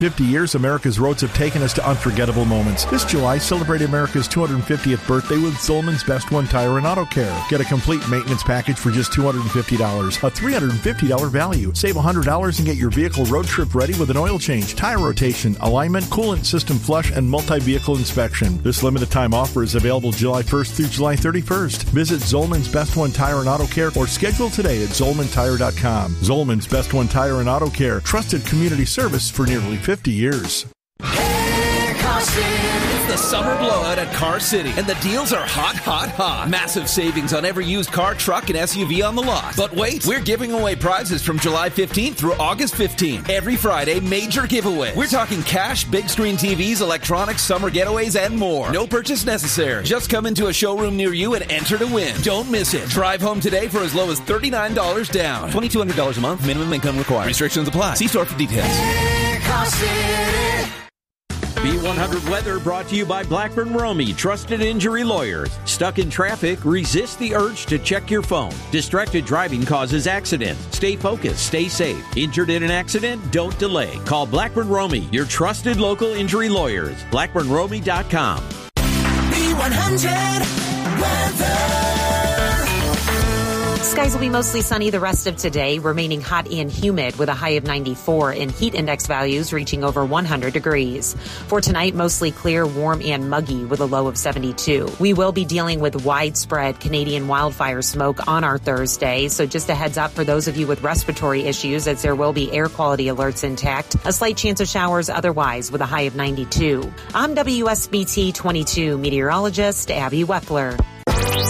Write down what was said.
50 years, America's roads have taken us to unforgettable moments. This July, celebrate America's 250th birthday with Zolman's Best One Tire and Auto Care. Get a complete maintenance package for just $250, a $350 value. Save $100 and get your vehicle road trip ready with an oil change, tire rotation, alignment, coolant system flush, and multi-vehicle inspection. This limited time offer is available July 1st through July 31st. Visit Zolman's Best One Tire and Auto Care or schedule today at ZolmanTire.com. Zolman's Best One Tire and Auto Care, trusted community service for nearly 50 years. Hey, Car City. It's the summer blowout at Car City, and the deals are hot, hot, hot. Massive savings on every used car, truck, and SUV on the lot. But wait, we're giving away prizes from July 15th through August 15th. Every Friday, major giveaways. We're talking cash, big screen TVs, electronics, summer getaways, and more. No purchase necessary. Just come into a showroom near you and enter to win. Don't miss it. Drive home today for as low as $39 down. $2,200 a month. Minimum income required. Restrictions apply. See store for details. Hey, Car City. B100 Weather brought to you by Blackburn Romey, trusted injury lawyers. Stuck in traffic? Resist the urge to check your phone. Distracted driving causes accidents. Stay focused, stay safe. Injured in an accident? Don't delay. Call Blackburn Romey, your trusted local injury lawyers. BlackburnRomey.com. B100 Weather. Skies will be mostly sunny the rest of today, remaining hot and humid with a high of 94 and heat index values reaching over 100 degrees. For tonight, mostly clear, warm, and muggy with a low of 72. We will be dealing with widespread Canadian wildfire smoke on our Thursday, so just a heads up for those of you with respiratory issues as there will be air quality alerts intact. A slight chance of showers otherwise with a high of 92. I'm WSBT 22 meteorologist Abby Wepler.